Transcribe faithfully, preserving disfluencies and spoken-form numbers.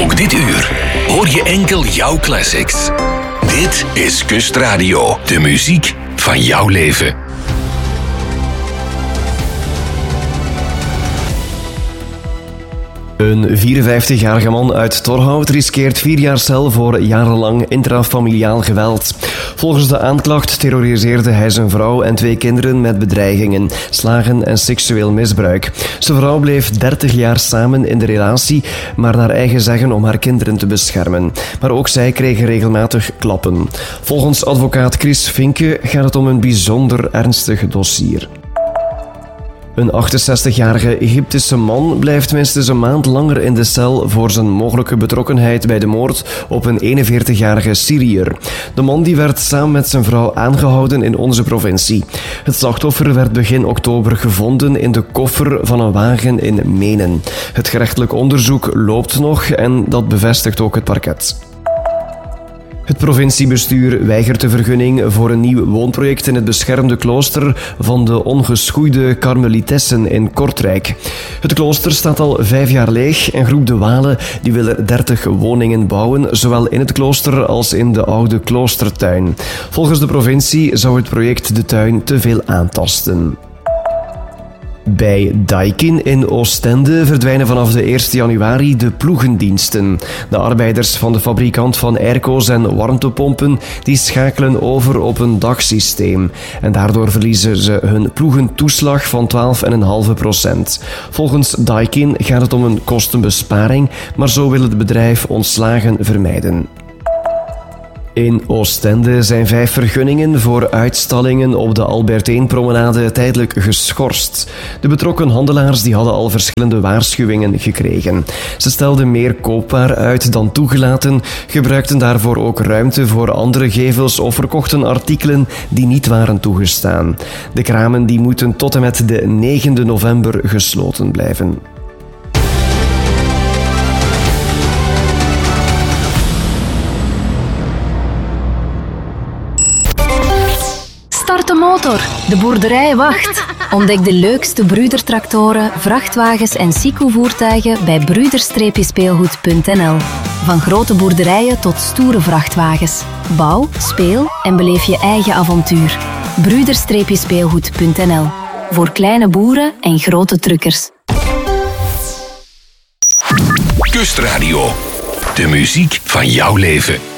Ook dit uur hoor je enkel jouw classics. Dit is Kustradio, de muziek van jouw leven. Een vierenvijftigjarige man uit Torhout riskeert vier jaar cel voor jarenlang intrafamiliaal geweld. Volgens de aanklacht terroriseerde hij zijn vrouw en twee kinderen met bedreigingen, slagen en seksueel misbruik. Zijn vrouw bleef dertig jaar samen in de relatie, maar naar eigen zeggen om haar kinderen te beschermen. Maar ook zij kregen regelmatig klappen. Volgens advocaat Chris Vinke gaat het om een bijzonder ernstig dossier. Een achtenzestigjarige Egyptische man blijft minstens een maand langer in de cel voor zijn mogelijke betrokkenheid bij de moord op een eenenveertigjarige Syriër. De man die werd samen met zijn vrouw aangehouden in onze provincie. Het slachtoffer werd begin oktober gevonden in de koffer van een wagen in Menen. Het gerechtelijk onderzoek loopt nog en dat bevestigt ook het parket. Het provinciebestuur weigert de vergunning voor een nieuw woonproject in het beschermde klooster van de ongeschoeide Karmelitessen in Kortrijk. Het klooster staat al vijf jaar leeg en groep De Walen die wil er dertig woningen bouwen, zowel in het klooster als in de oude kloostertuin. Volgens de provincie zou het project de tuin te veel aantasten. Bij Daikin in Oostende verdwijnen vanaf de eerste januari de ploegendiensten. De arbeiders van de fabrikant van airco's en warmtepompen die schakelen over op een dagsysteem. En daardoor verliezen ze hun ploegentoeslag van twaalf komma vijf procent. Volgens Daikin gaat het om een kostenbesparing, maar zo wil het bedrijf ontslagen vermijden. In Oostende zijn vijf vergunningen voor uitstallingen op de Alberteenpromenade tijdelijk geschorst. De betrokken handelaars die hadden al verschillende waarschuwingen gekregen. Ze stelden meer koopwaar uit dan toegelaten, gebruikten daarvoor ook ruimte voor andere gevels of verkochten artikelen die niet waren toegestaan. De kramen die moeten tot en met de negende november gesloten blijven. Start de motor. De boerderij wacht. Ontdek de leukste Brüder-tractoren, vrachtwagens en Sico-voertuigen bij brüder speelgoed punt n l. Van grote boerderijen tot stoere vrachtwagens. Bouw, speel en beleef je eigen avontuur. brüder speelgoed punt n l. Voor kleine boeren en grote truckers. Kustradio, de muziek van jouw leven.